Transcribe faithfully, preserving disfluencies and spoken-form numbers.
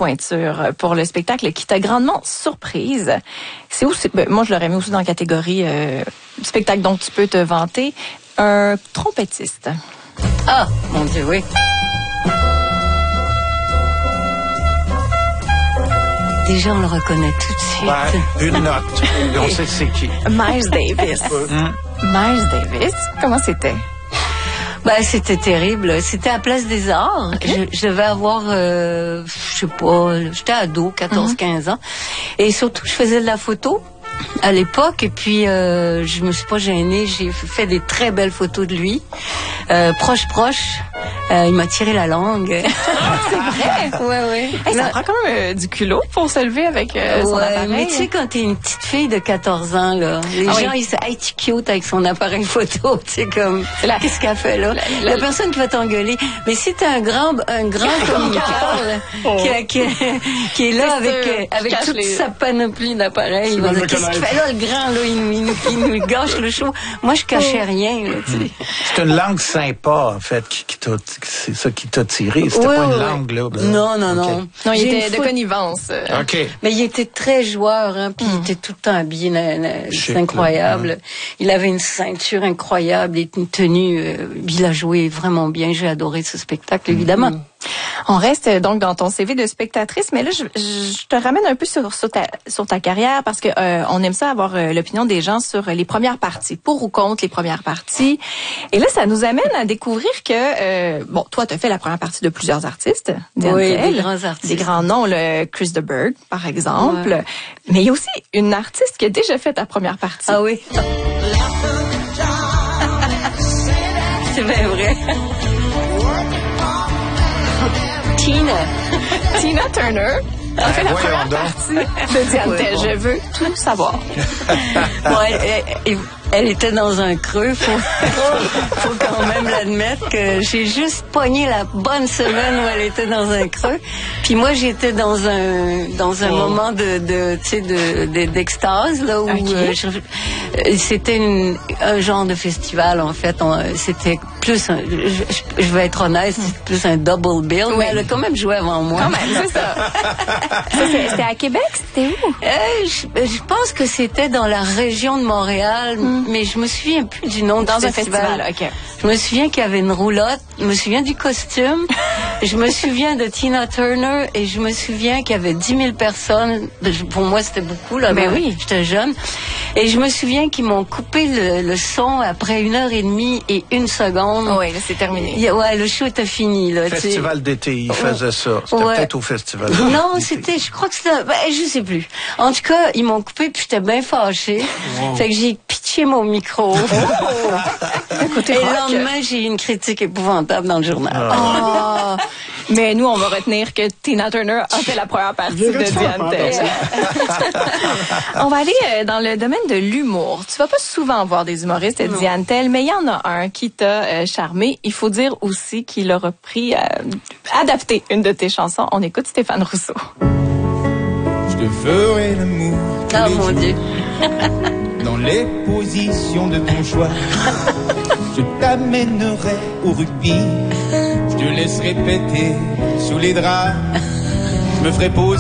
pointure pour le spectacle qui t'a grandement surprise. C'est où? Ben, moi, je l'aurais mis aussi dans la catégorie euh, spectacle dont tu peux te vanter. Un trompettiste. Ah, mon Dieu, oui. Déjà, on le reconnaît tout de suite. Ouais, une note. Et on sait c'est qui. Miles Davis. Hum. Miles Davis, comment c'était? Ben, c'était terrible. C'était à Place des Arts. Okay. Je, je devais avoir, euh, je sais pas, j'étais ado, quatorze quinze ans. Et surtout, je faisais de la photo à l'époque. Et puis, euh, je me suis pas gênée. J'ai fait des très belles photos de lui. Euh, proche, proche. Euh, il m'a tiré la langue. Ah, c'est vrai? Ouais, ouais. Hey, ça prend quand même euh, du culot pour se lever avec euh, son ouais, appareil. mais tu sais, quand t'es une petite fille de quatorze ans, là, les ah, gens, oui. ils se hey, tu cute avec son appareil photo, tu sais, comme, la... qu'est-ce qu'elle fait, là? La, la... la personne qui va t'engueuler. Mais si t'es un grand, un grand comme Carl, oh. qui, qui, qui est là avec, euh, avec toute les... sa panoplie d'appareils, il va dire, qu'est-ce qu'il fait là, le grand, là, il nous, il nous, il nous gâche le show. Moi, je cachais rien, là, tu sais. C'est une langue sympa, en fait, qui, qui t'a, c'est ça qui t'a tiré. C'était oui, pas oui, une langue, là. Ben, non, non, okay. non. Non, il J'ai était de faute... connivence. Euh. OK. Mais il était très joueur, hein, puis mm. il était tout le temps habillé, c'est incroyable. Là. Il avait une ceinture incroyable et une tenue. Euh, il a joué vraiment bien. J'ai adoré ce spectacle, évidemment. Mm. On reste donc dans ton C V de spectatrice, mais là, je, je te ramène un peu sur, sur, ta, sur ta carrière parce que euh, on aime ça avoir euh, l'opinion des gens sur les premières parties, pour ou contre les premières parties. Et là, ça nous amène à découvrir que, euh, bon, toi, tu as fait la première partie de plusieurs artistes. Oui, des grands artistes. Des grands noms, le Chris de Burgh, par exemple. Ouais. Mais il y a aussi une artiste qui a déjà fait ta première partie. Ah oui. C'est bien vrai. Tina. Tina Turner a fait la première partie de Diane Tell. Je veux tout savoir. Bon, elle, elle, elle était dans un creux. Faut, faut, faut quand même l'admettre que j'ai juste pogné la bonne semaine où elle était dans un creux. Puis moi, j'étais dans un dans un oh. moment de de tu sais de, de d'extase là où okay. euh, je, euh, c'était une, un genre de festival en fait. On, c'était plus un, je, je vais être honnête, c'est plus un double bill, oui. mais elle a quand même joué avant moi. Quand même, c'est ça. ça c'était à Québec, c'était où? Euh, je, je pense que c'était dans la région de Montréal, mm. mais je me souviens plus du nom dans du un festival. festival. Ok. Je me souviens qu'il y avait une roulotte, je me souviens du costume, je me souviens de Tina Turner et je me souviens qu'il y avait dix mille personnes. Pour moi, c'était beaucoup là. Ben oui, j'étais jeune. Et je me souviens qu'ils m'ont coupé le, le son après une heure et demie et une seconde. Oui, là, c'est terminé. Il, ouais, le show était fini. Là, Festival t'sais. d'été, il faisait ça. C'était ouais. peut-être au festival. Non, c'était, je crois que c'était, ben, je sais plus. En tout cas, ils m'ont coupé puis j'étais bien fâchée. Wow. Fait que j'ai pitché mon micro. Oh. Écoutez, et le lendemain, j'ai eu une critique épouvantable dans le journal. Oh. Mais nous, on va retenir que Tina Turner a fait la première partie de Diane Tell. On va aller dans le domaine de l'humour. Tu vas pas souvent voir des humoristes de Diane Tell, mais il y en a un qui t'a euh, charmé. Il faut dire aussi qu'il a repris, euh, adapté une de tes chansons. On écoute Stéphane Rousseau. Je te ferai l'amour. Oh mon Dieu. Dans les positions de ton choix. Je t'amènerai au rugby. Je te laisserai péter sous les draps. Je me ferai poser